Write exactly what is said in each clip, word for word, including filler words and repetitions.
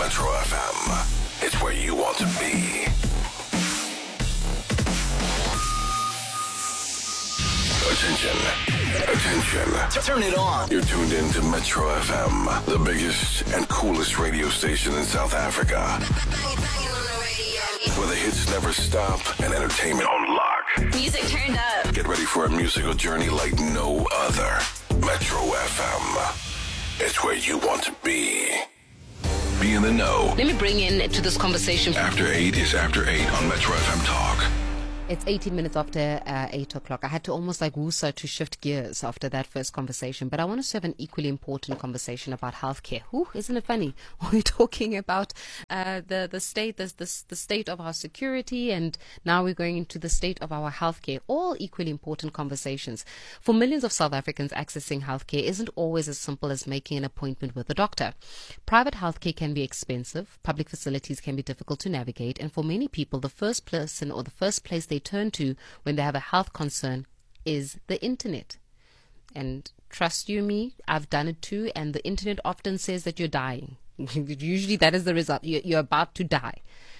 Metro F M. It's where you want to be. Attention. Attention. Turn it on. You're tuned in to Metro F M, the biggest and coolest radio station in South Africa. Where the hits never stop and entertainment on lock. Music turned up. Get ready for a musical journey like no other. Metro F M. It's where you want to be. Be in the know. Let me bring in to this conversation. After eight is after eight on Metro F M Talk. It's eighteen minutes after uh, eight o'clock. I had to almost like woosa to shift gears after that first conversation. But I want us to have an equally important conversation about healthcare. Ooh, isn't it funny? We're talking about uh, the, the state, the, the, the state of our security, and now we're going into the state of our healthcare. All equally important conversations. For millions of South Africans, accessing healthcare isn't always as simple as making an appointment with a doctor. Private healthcare can be expensive. Public facilities can be difficult to navigate. And for many people, the first person or the first place they turn to when they have a health concern is the internet. And trust you me, I've done it too, and the internet often says that you're dying. Usually that is the result. You're about to die.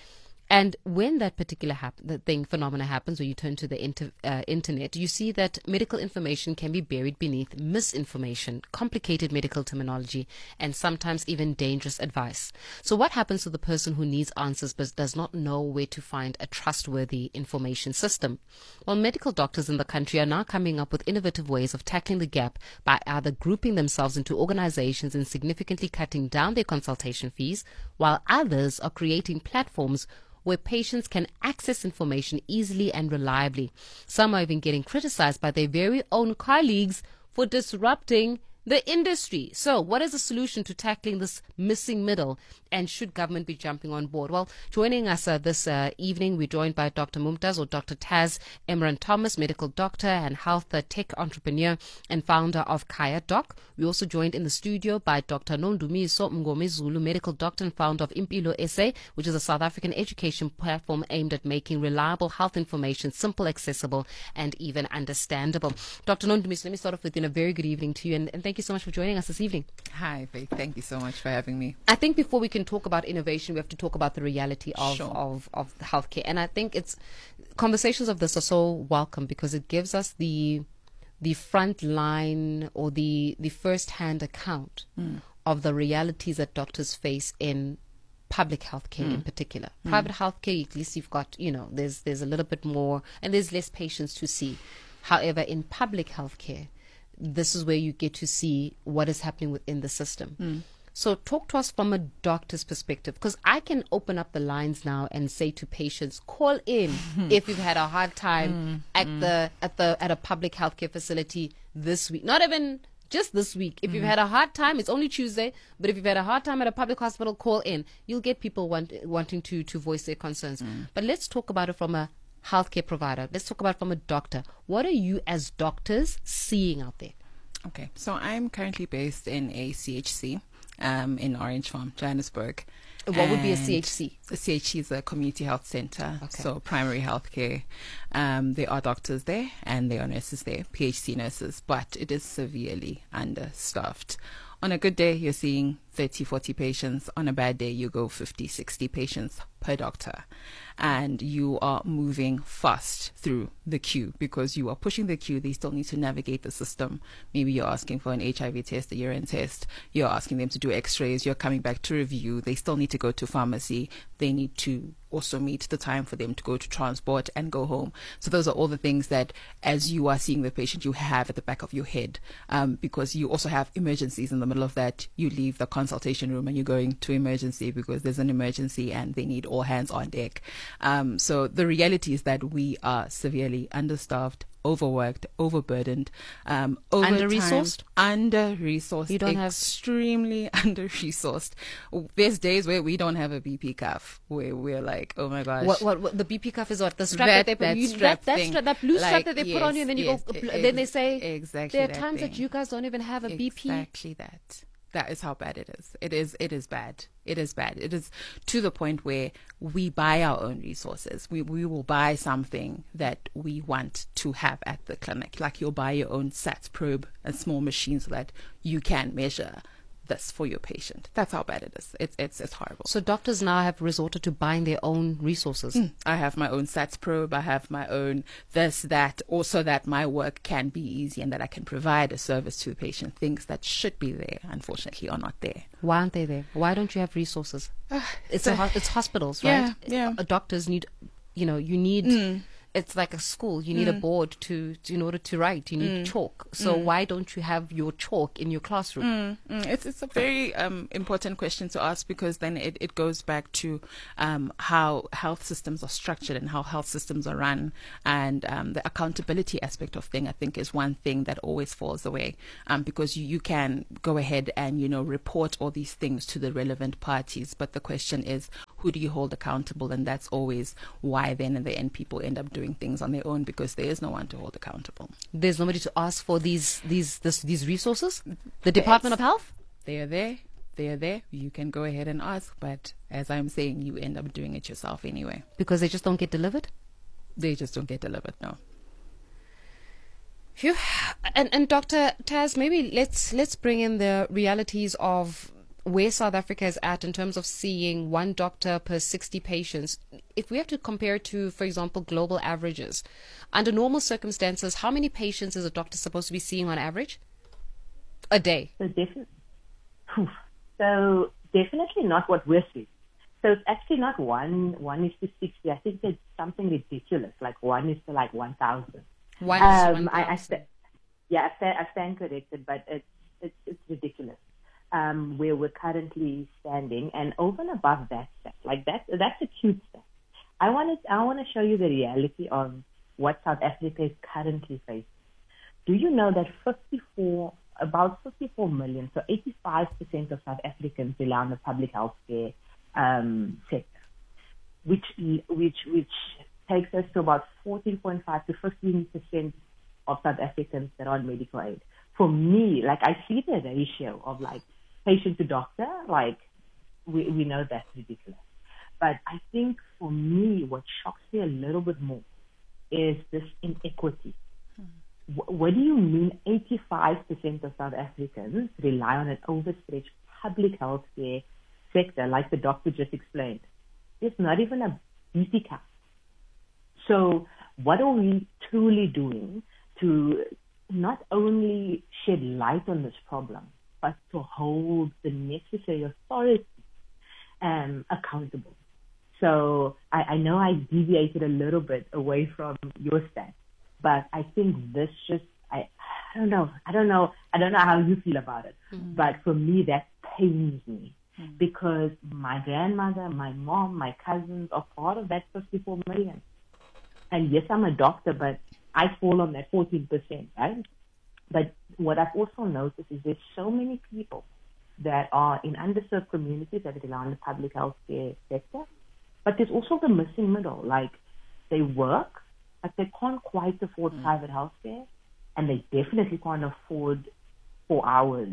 And when that particular hap- the thing, phenomena happens, where you turn to the inter- uh, internet, you see that medical information can be buried beneath misinformation, complicated medical terminology, and sometimes even dangerous advice. So what happens to the person who needs answers but does not know where to find a trustworthy information system? Well, medical doctors in the country are now coming up with innovative ways of tackling the gap by either grouping themselves into organizations and significantly cutting down their consultation fees, while others are creating platforms where patients can access information easily and reliably. Some are even getting criticized by their very own colleagues for disrupting the industry. So what is the solution to tackling this missing middle, and should government be jumping on board? Well, joining us uh, this uh, evening, we're joined by Doctor Mumtaz, or Doctor Taz Emran Thomas, medical doctor and health uh, tech entrepreneur and founder of Kaya Doc. We're also joined in the studio by Doctor Nondumiso Mngomezulu, medical doctor and founder of Impilo S A, which is a South African education platform aimed at making reliable health information simple, accessible, and even understandable. Doctor Nondumiso, let me start off with you. A very good evening to you, and, and thank you so much for joining us this evening. Hi, Faith. Thank you so much for having me. I think before we can talk about innovation, we have to talk about the reality of, Sure. of, of healthcare. And I think it's conversations of this are so welcome because it gives us the the front line or the, the first-hand account mm. of the realities that doctors face in public healthcare mm. in particular. Mm. Private healthcare, at least you've got, you know, there's there's a little bit more and there's less patients to see. However, in public healthcare, this is where you get to see what is happening within the system. Mm. So talk to us from a doctor's perspective, because I can open up the lines now and say to patients, call in if you've had a hard time mm. at mm. the at the at a public healthcare facility this week. Not even just this week. If mm. you've had a hard time, it's only Tuesday, but if you've had a hard time at a public hospital, call in. You'll get people want, wanting to to voice their concerns. Mm. But let's talk about it from a healthcare provider. Let's talk about it from a doctor. What are you as doctors seeing out there? Okay, so I'm currently based in a C H C um, in Orange Farm, Johannesburg. What would be a C H C? A C H C is a community health center, okay. So primary health care. Um, there are doctors there and there are nurses there, P H C nurses, but it is severely understaffed. On a good day, you're seeing thirty, forty patients. On a bad day, you go fifty, sixty patients per doctor. And you are moving fast through the queue because you are pushing the queue. They still need to navigate the system. Maybe you're asking for an H I V test, a urine test. You're asking them to do x-rays. You're coming back to review. They still need to go to pharmacy. They need to also meet the time for them to go to transport and go home. So those are all the things that as you are seeing the patient, you have at the back of your head, um, because you also have emergencies in the middle of that. You leave the consultation room and you're going to emergency because there's an emergency and they need all hands on deck. Um, so the reality is that we are severely understaffed, overworked, overburdened, um, under-resourced, under-resourced, you don't extremely have... under-resourced. There's days where we don't have a B P cuff, where we're like, oh my gosh. What, what, what the B P cuff is what? The strap that, that they put that you, strap that, that, thing. strap, that blue strap like, that they yes, put on you, and then yes, you go, ex- then they say, exactly there are that times thing. that you guys don't even have a B P. Exactly that. That is how bad it is. It is, it is bad. It is bad. It is to the point where we buy our own resources. We we will buy something that we want to have at the clinic. Like you'll buy your own SATS probe, a small machine so that you can measure this for your patient. That's how bad it is. It's it's it's horrible. So doctors now have resorted to buying their own resources. Mm. I have my own SATS probe. I have my own this, that, also that my work can be easy and that I can provide a service to the patient. Things that should be there, unfortunately, are not there. Why aren't they there? Why don't you have resources? Uh, it's so, a, ho- it's hospitals, yeah, right? Yeah. Uh, doctors need, you know, you need... Mm. It's like a school. You need mm. a board to, to in order to write. You need mm. chalk. So mm. why don't you have your chalk in your classroom? Mm. Mm. It's it's a very um, important question to ask, because then it, it goes back to um, how health systems are structured and how health systems are run, and um, the accountability aspect of thing, I think, is one thing that always falls away, um, because you, you can go ahead and, you know, report all these things to the relevant parties, but the question is, who do you hold accountable? And that's always why then in the end people end up doing things on their own, because there is no one to hold accountable. There's nobody to ask for these these this, these resources. The Department of Health, they are there. They are there. You can go ahead and ask, but as I'm saying, you end up doing it yourself anyway, because they just don't get delivered. They just don't get delivered. No. Phew. And and Doctor Taz, maybe let's let's bring in the realities of where South Africa is at in terms of seeing one doctor per sixty patients. If we have to compare it to, for example, global averages, under normal circumstances, how many patients is a doctor supposed to be seeing on average a day? So, defi- so definitely not what we're seeing. So it's actually not one, one is to sixty. I think it's something ridiculous, like one is to like one thousand. One um, is to one thousand. I, I st- yeah, I stand, I stand corrected, but it's, it's, it's ridiculous. Um, where we're currently standing, and over and above that stuff, like that, that's a cute stuff. I want to, I want to show you the reality of what South Africa is currently facing. Do you know that fifty-four, about fifty-four million, so eighty-five percent of South Africans rely on the public healthcare um, sector, which which which takes us to about fourteen point five to fifteen percent of South Africans that are on medical aid. For me, like I see the ratio of like patient to doctor, like we, we know that's ridiculous. But I think for me, what shocks me a little bit more is this inequity. Hmm. W- what do you mean eighty-five percent of South Africans rely on an overstretched public health care sector, like the doctor just explained? There's not even a beauty cap. So what are we truly doing to not only shed light on this problem, but to hold the necessary authority um, accountable? So I, I know I deviated a little bit away from your stats, but I think this just, I, I don't know, I don't know, I don't know how you feel about it, mm-hmm. but for me that pains me mm-hmm. because my grandmother, my mom, my cousins are part of that fifty-four million. And yes, I'm a doctor, but I fall on that fourteen percent, right? But what I've also noticed is there's so many people that are in underserved communities that rely on the public health care sector. But there's also the missing middle. Like, they work, but they can't quite afford mm. private health care, and they definitely can't afford four hours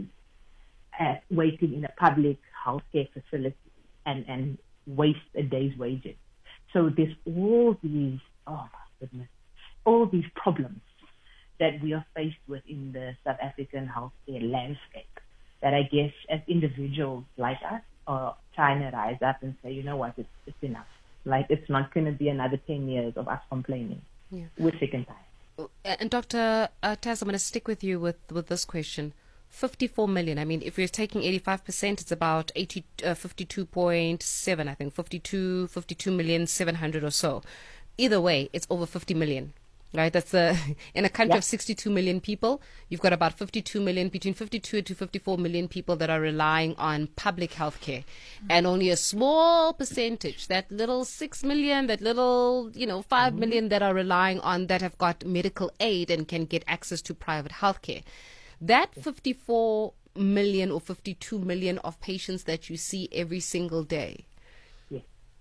at waiting in a public health care facility and, and waste a day's wages. So there's all these, oh my goodness, all these problems that we are faced with in the South African healthcare landscape that I guess as individuals like us are trying to rise up and say, you know what, it's, it's enough. Like, it's not going to be another ten years of us complaining. Yeah. We're sick and tired. And Doctor Uh, Taz, I'm going to stick with you with, with this question. fifty-four million. I mean, if we're taking eighty-five percent, it's about eighty, uh, fifty-two point seven, I think, fifty-two, fifty-two million, seven hundred or so. Either way, it's over fifty million. Right, that's a, in a country yep. of sixty-two million people, you've got about fifty-two million, between fifty-two to fifty-four million people that are relying on public health care. Mm-hmm. And only a small percentage, that little six million, that little, you know, five mm-hmm. million that are relying on, that have got medical aid and can get access to private health care. That fifty-four million or fifty-two million of patients that you see every single day, yes.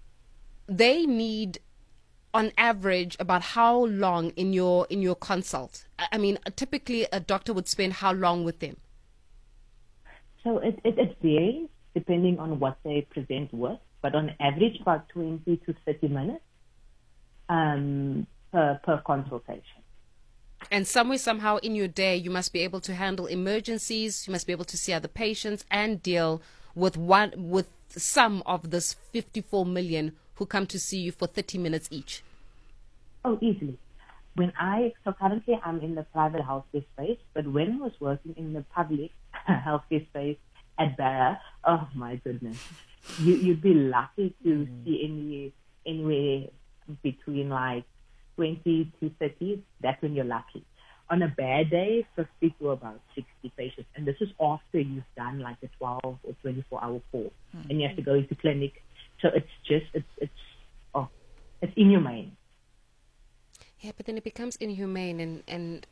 they need, on average, about how long in your in your consult? I mean, typically a doctor would spend how long with them? So it, it, it varies depending on what they present with, but on average about twenty to thirty minutes um, per, per consultation. And somewhere, somehow in your day, you must be able to handle emergencies, you must be able to see other patients and deal with one with some of this fifty-four million who come to see you for thirty minutes each. Oh, easily. When I, so currently I'm in the private healthcare space, but when I was working in the public healthcare space at Barra, oh my goodness, you, you'd be lucky to mm. see any anywhere between like twenty to thirty. That's when you're lucky. On a bad day, fifty to about sixty patients. And this is after you've done like a twelve or twenty-four hour call. Mm. And you have to go into clinic. So it's just, it's, it's, oh, it's inhumane. Yeah, but then it becomes inhumane. And, and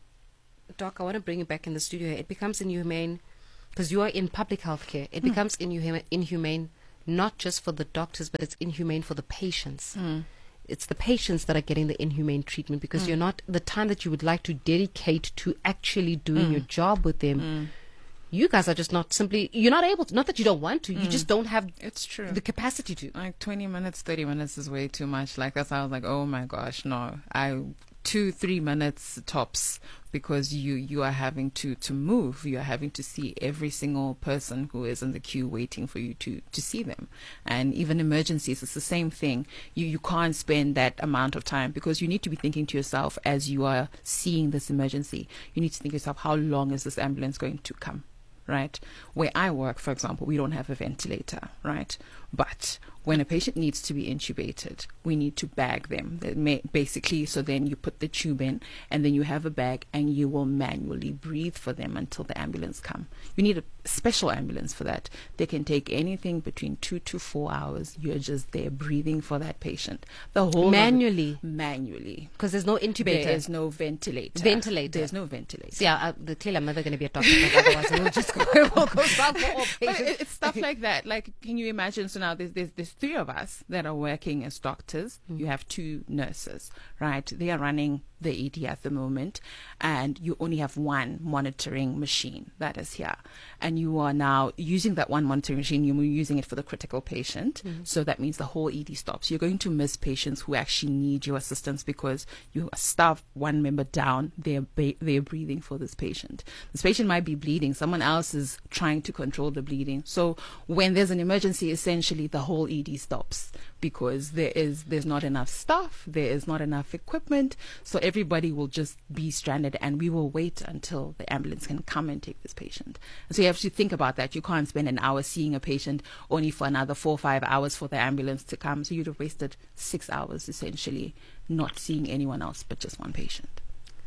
Doc, I want to bring you back in the studio. It becomes inhumane because you are in public healthcare. It mm. becomes inhumane, inhumane not just for the doctors, but it's inhumane for the patients. Mm. It's the patients that are getting the inhumane treatment because mm. you're not, the time that you would like to dedicate to actually doing mm. your job with them, mm. you guys are just not simply, you're not able to, not that you don't want to, mm. you just don't have it's true. the capacity to. Like twenty minutes, thirty minutes is way too much. Like that's how I was like, oh my gosh, no. I two, three minutes tops because you, you are having to, to move. You are having to see every single person who is in the queue waiting for you to, to see them. And even emergencies, it's the same thing. You, you can't spend that amount of time because you need to be thinking to yourself as you are seeing this emergency. You need to think to yourself, how long is this ambulance going to come? Right? Where I work, for example, we don't have a ventilator, right? But when a patient needs to be intubated, we need to bag them. May, basically, so then you put the tube in and then you have a bag and you will manually breathe for them until the ambulance come. You need a special ambulance for that. They can take anything between two to four hours. You're just there breathing for that patient. The whole manually, it, manually, because there's no intubator. There's no ventilator. Ventilator. There's no ventilator. See, I, I, the clearly I'm never going to be a doctor. Otherwise, we'll just go. We'll go down for all patients. But it, it's stuff like that. Like, can you imagine? So now there's there's, there's three of us that are working as doctors. Mm. You have two nurses, right? They are running the E D at the moment, and you only have one monitoring machine that is here, and you are now using that one monitoring machine. You're using it for the critical patient, mm. so that means the whole E D stops. You're going to miss patients who actually need your assistance because you staff one member down. They're ba- they're breathing for this patient. This patient might be bleeding. Someone else is trying to control the bleeding. So when there's an emergency, essentially the whole E D stops because there is there's not enough staff. There is not enough equipment. So everybody will just be stranded, and we will wait until the ambulance can come and take this patient. And so you have to think about that. You can't spend an hour seeing a patient only for another four or five hours for the ambulance to come. So you'd have wasted six hours essentially not seeing anyone else but just one patient.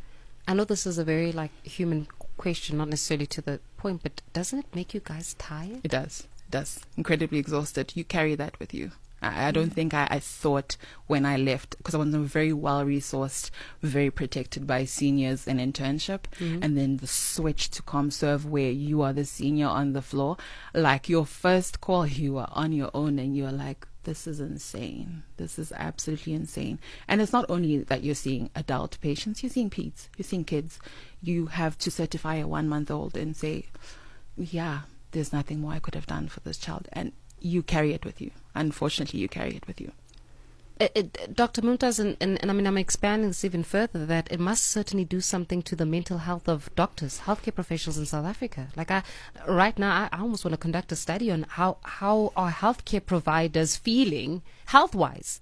I know this is a very like human question, not necessarily to the point, but doesn't it make you guys tired? It does. It does. Incredibly exhausted. You carry that with you. I don't think I, I thought when I left, because I was very well resourced, very protected by seniors in internship, mm-hmm. and then the switch to ComServe where you are the senior on the floor. Like your first call, you are on your own and you're like, this is insane. This is absolutely insane. And it's not only that you're seeing adult patients, you're seeing peds, you're seeing kids. You have to certify a one month old and say, yeah, there's nothing more I could have done for this child. And you carry it with you. Unfortunately, you carry it with you. It, it, Doctor Mumtaz, and, and, and I mean, I'm expanding this even further, that it must certainly do something to the mental health of doctors, healthcare professionals in South Africa. Like, I, right now, I, I almost want to conduct a study on how, how are healthcare providers feeling health-wise.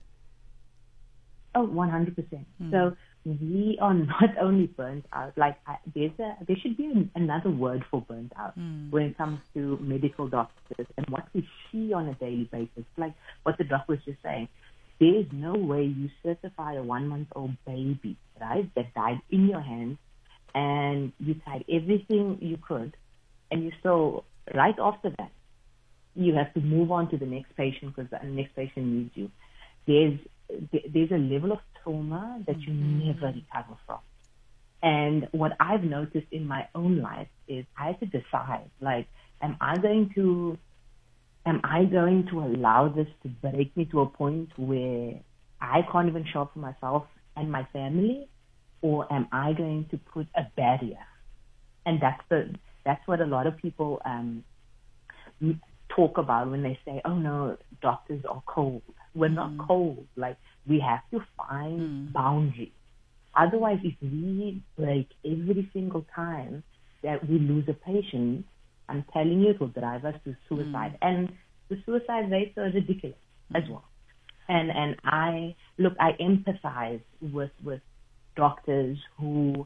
Oh, one hundred percent. Mm. So we are not only burnt out, like I, there's a, there should be an, another word for burnt out mm. when it comes to medical doctors and what we see on a daily basis. Like what the doc was just saying, there's no way you certify a one-month-old baby, right, that died in your hands, and you tried everything you could, and you still, right after that, you have to move on to the next patient because the next patient needs you. There's there's a level of trauma that you mm-hmm. never recover from. And what I've noticed in my own life is I have to decide, like, am I going to, am I going to allow this to break me to a point where I can't even show up for myself and my family, or am I going to put a barrier? And that's the, that's what a lot of people um, talk about when they say, oh no, doctors are cold. We're not mm. cold. Like, we have to find mm. boundaries. Otherwise, if we break every single time that we lose a patient, I'm telling you, it will drive us to suicide. Mm. And the suicide rates are ridiculous mm. as well. And and I, look, I empathize with, with doctors who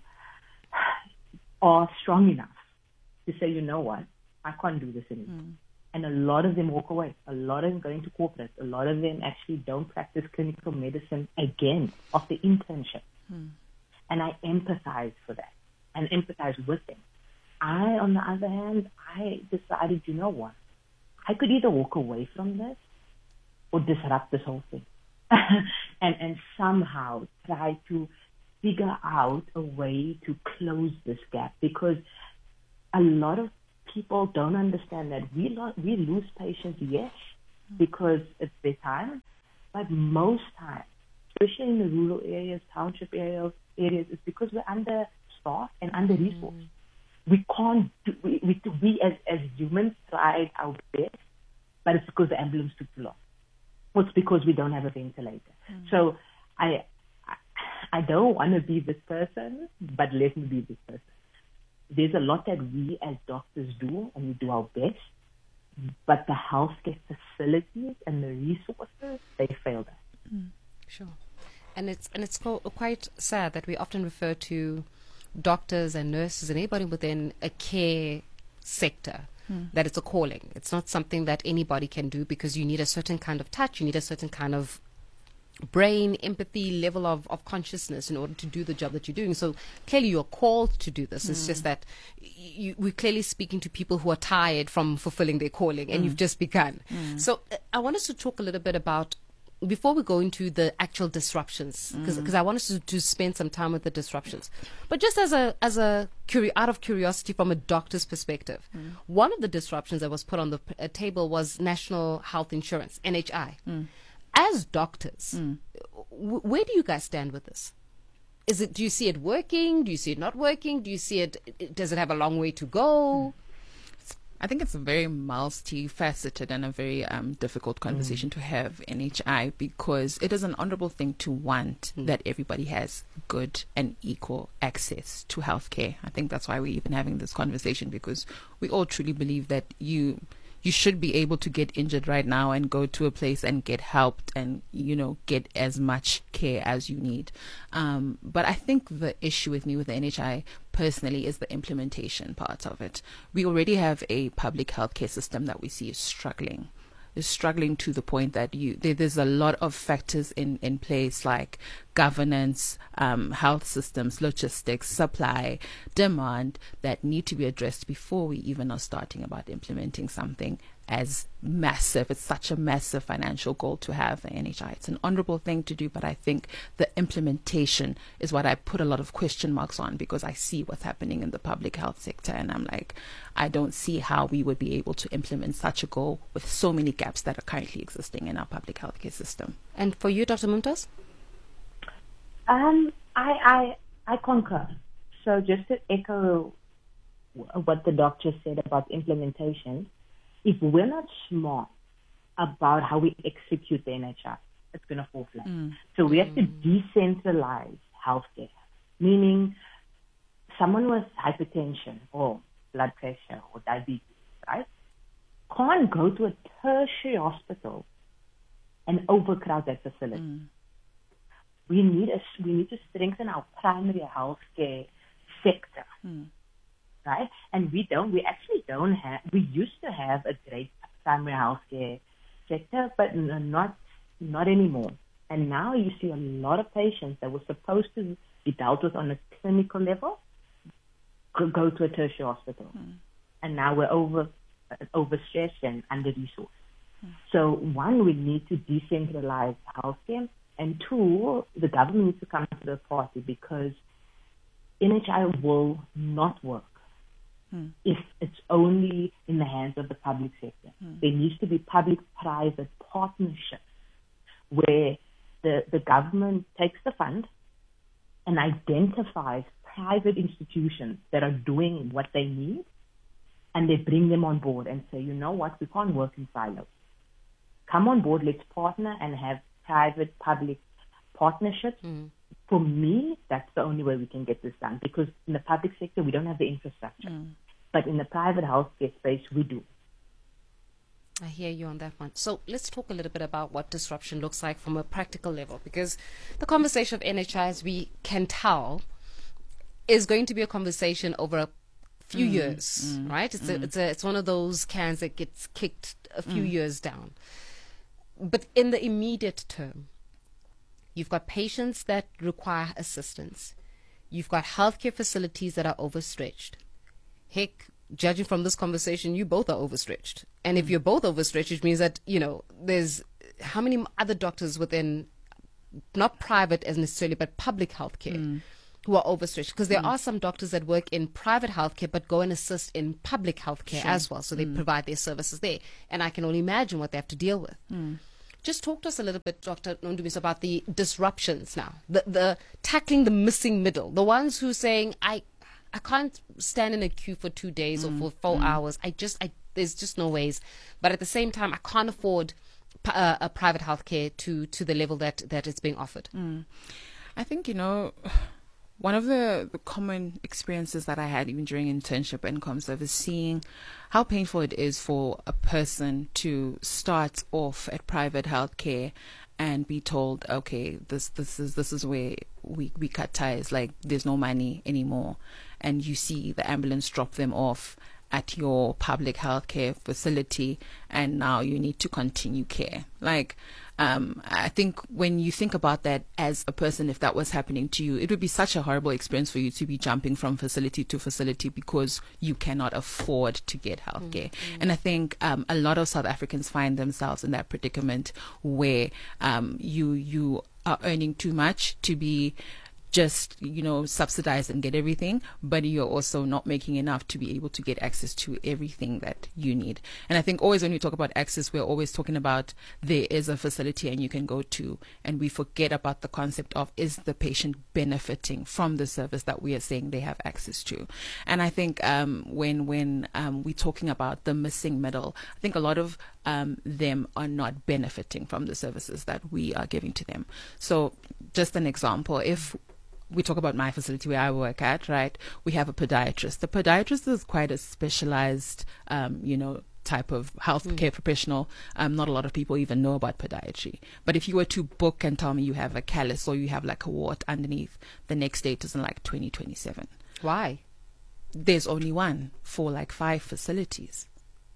are strong enough to say, you know what, I can't do this anymore. Mm. And a lot of them walk away. A lot of them go into corporate. A lot of them actually don't practice clinical medicine again after internship. Mm. And I empathize for that and empathize with them. I, on the other hand, I decided, you know what, I could either walk away from this or disrupt this whole thing and, and somehow try to figure out a way to close this gap, because a lot of people don't understand that we lo- we lose patients, yes, because it's their time, but most times, especially in the rural areas, township areas, areas, it's because we're understaffed and under-resourced. Mm. We can't do, we, we, we as, as humans tried our best, but it's because the ambulance took too long. Or it's because we don't have a ventilator. Mm. So I, I, I don't want to be this person, but let me be this person. There's a lot that we as doctors do, and we do our best, but the healthcare facilities and the resources, they failed us. Mm. Sure. And it's and it's quite sad that we often refer to doctors and nurses and anybody within a care sector mm. that it's a calling. It's not something that anybody can do, because you need a certain kind of touch, you need a certain kind of brain, empathy, level of, of consciousness in order to do the job that you're doing. So clearly you're called to do this. Mm. It's just that you, we're clearly speaking to people who are tired from fulfilling their calling, and mm. you've just begun. Mm. So uh, I want us to talk a little bit about, before we go into the actual disruptions, because mm. I want us to, to spend some time with the disruptions. But just as a as a curi- out of curiosity from a doctor's perspective, mm. one of the disruptions that was put on the p- uh, table was National Health Insurance, N H I. Mm. As doctors, mm. w- where do you guys stand with this? Is it? Do you see it working? Do you see it not working? Do you see it? Does it have a long way to go? Mm. I think it's a very multifaceted and a very um, difficult conversation mm. to have, N H I, because it is an honorable thing to want mm. that everybody has good and equal access to healthcare. I think that's why we're even having this conversation, because we all truly believe that you you should be able to get injured right now and go to a place and get helped and, you know, get as much care as you need. Um, but I think the issue with me with the N H I personally is the implementation part of it. We already have a public healthcare system that we see is struggling. Is struggling to the point that you there, there's a lot of factors in, in place, like governance, um, health systems, logistics, supply, demand, that need to be addressed before we even are starting about implementing something as massive. It's such a massive financial goal to have the N H I. It's an honorable thing to do, but I think the implementation is what I put a lot of question marks on, because I see what's happening in the public health sector, and I'm like, I don't see how we would be able to implement such a goal with so many gaps that are currently existing in our public healthcare system. And for you, Doctor Mumtaz? Um, I, I, I concur. So just to echo what the doctor said about implementation, if we're not smart about how we execute the N H I, it's going to fall flat. Mm. So we have to decentralize healthcare, meaning someone with hypertension or blood pressure or diabetes, right, can't go to a tertiary hospital and overcrowd that facility. Mm. We need a, we need to strengthen our primary healthcare sector. Mm. Right? And we don't, we actually don't have, we used to have a great primary healthcare sector, but not, not anymore. And now you see a lot of patients that were supposed to be dealt with on a clinical level could go to a tertiary hospital. Mm. And now we're over, overstressed and under-resourced. Mm. So one, we need to decentralize healthcare. And two, the government needs to come to the party, because N H I will not work Hmm. if it's only in the hands of the public sector. Hmm. There needs to be public-private partnerships where the, the government takes the fund and identifies private institutions that are doing what they need, and they bring them on board and say, you know what, we can't work in silos. Come on board, let's partner and have private-public partnerships. Hmm. For me, that's the only way we can get this done, because in the public sector, we don't have the infrastructure. Mm. But in the private healthcare space, we do. I hear you on that one. So let's talk a little bit about what disruption looks like from a practical level, because the conversation of N H I, as we can tell, is going to be a conversation over a few mm. years, mm. right? It's, mm. a, it's, a, it's one of those cans that gets kicked a few mm. years down. But in the immediate term, you've got patients that require assistance. You've got healthcare facilities that are overstretched. Heck, judging from this conversation, you both are overstretched. And if you're both overstretched, it means that, you know, there's how many other doctors within, not private as necessarily, but public healthcare mm. who are overstretched? Because there mm. are some doctors that work in private healthcare but go and assist in public healthcare sure. as well. So they mm. provide their services there. And I can only imagine what they have to deal with. Mm. Just talk to us a little bit, Doctor Nondumiso, about the disruptions now, the, the tackling the missing middle, the ones who are saying, I I can't stand in a queue for two days mm. or for four mm. hours. I just, I, there's just no ways. But at the same time, I can't afford uh, a private healthcare to, to the level that, that it's being offered. Mm. I think, you know, one of the, the common experiences that I had even during internship and ComServe is seeing how painful it is for a person to start off at private healthcare and be told, okay, this this is this is where we, we cut ties, like there's no money anymore. And you see the ambulance drop them off at your public healthcare facility, and now you need to continue care. Like, um, I think when you think about that as a person, if that was happening to you, it would be such a horrible experience for you to be jumping from facility to facility because you cannot afford to get healthcare. Mm-hmm. And I think um, a lot of South Africans find themselves in that predicament where um, you you are earning too much to be just, you know, subsidize and get everything, but you're also not making enough to be able to get access to everything that you need. And I think always when we talk about access, we're always talking about there is a facility and you can go to, and we forget about the concept of, is the patient benefiting from the service that we are saying they have access to? And I think um, when when um, we're talking about the missing middle, I think a lot of um, them are not benefiting from the services that we are giving to them. So just an example, if we talk about my facility where I work at, right? We have a podiatrist. The podiatrist is quite a specialized, um, you know, type of healthcare mm. professional. Um, not a lot of people even know about podiatry. But if you were to book and tell me you have a callus or you have like a wart underneath, the next date is in like twenty twenty-seven. Why? There's only one for like five facilities.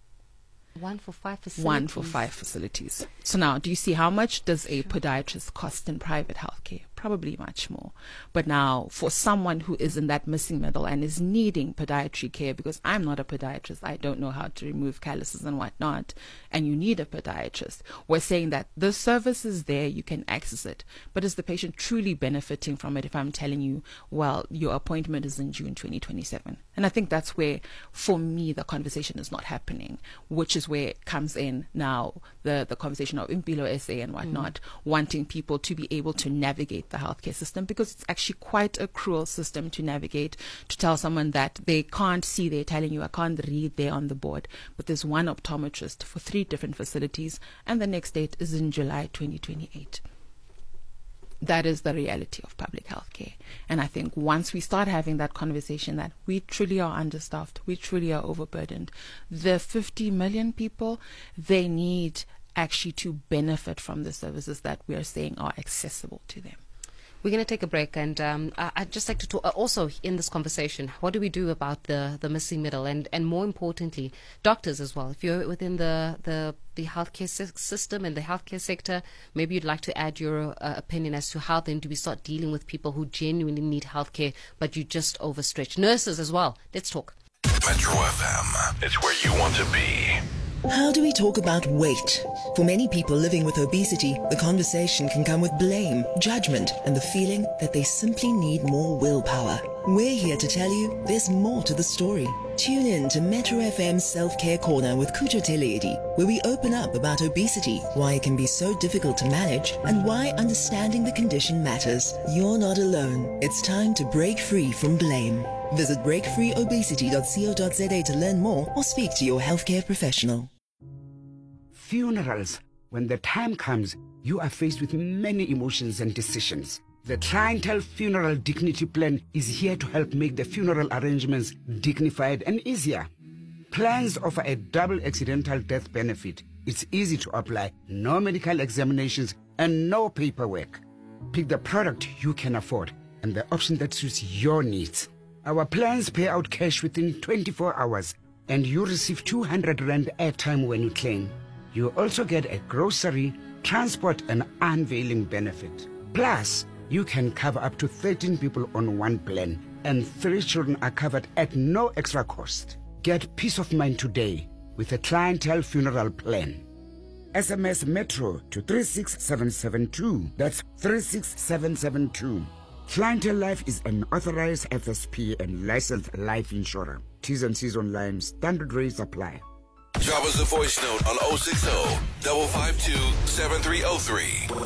One for five facilities? One for five facilities. So now, do you see how much does a podiatrist cost in private healthcare? Probably much more. But now, for someone who is in that missing middle and is needing podiatry care, because I'm not a podiatrist, I don't know how to remove calluses and whatnot, and you need a podiatrist, we're saying that the service is there, you can access it. But is the patient truly benefiting from it if I'm telling you, well, your appointment is in June twenty twenty-seven? And I think that's where, for me, the conversation is not happening, which is where it comes in now, the, the conversation of Impilo S A and whatnot, mm. wanting people to be able to navigate the healthcare system, because it's actually quite a cruel system to navigate, to tell someone that they can't see, they're telling you, I can't read there on the board, but there's one optometrist for three different facilities, and the next date is in July twenty twenty-eight. That is the reality of public healthcare. And I think once we start having that conversation that we truly are understaffed, we truly are overburdened, the fifty million people, they need actually to benefit from the services that we are saying are accessible to them. We're going to take a break, and um, I, I'd just like to talk, uh, also in this conversation, what do we do about the, the missing middle, and, and more importantly, doctors as well. If you're within the, the, the healthcare sy- system and the healthcare sector, maybe you'd like to add your uh, opinion as to how then do we start dealing with people who genuinely need healthcare, but you just overstretch. Nurses as well. Let's talk. Metro F M, it's where you want to be. How do we talk about weight? For many people living with obesity, the conversation can come with blame, judgment, and the feeling that they simply need more willpower. We're here to tell you there's more to the story. Tune in to Metro F M's Self-Care Corner with Kujo Teledi, where we open up about obesity, why it can be so difficult to manage, and why understanding the condition matters. You're not alone. It's time to break free from blame. Visit break free obesity dot co dot za to learn more or speak to your healthcare professional. Funerals. When the time comes, you are faced with many emotions and decisions. The Clientele Funeral Dignity Plan is here to help make the funeral arrangements dignified and easier. Plans offer a double accidental death benefit. It's easy to apply, no medical examinations and no paperwork. Pick the product you can afford and the option that suits your needs. Our plans pay out cash within twenty-four hours and you receive two hundred rand airtime when you claim. You also get a grocery, transport and unveiling benefit. Plus, you can cover up to thirteen people on one plan and three children are covered at no extra cost. Get peace of mind today with a Clientele Funeral Plan. S M S Metro to three six seven seven two. That's three six seven seven two. Clientele Life is an authorized F S P and licensed life insurer. T's and C's online. Standard rates apply. Drop us a voice note on oh six oh, five five two, seven three oh three.